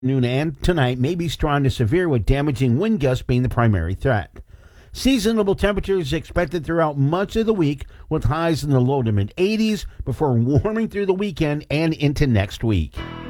Noon and tonight may be strong to severe with damaging wind gusts being the primary threat. Seasonable temperatures expected throughout much of the week with highs in the low to mid 80s before warming through the weekend and into next week.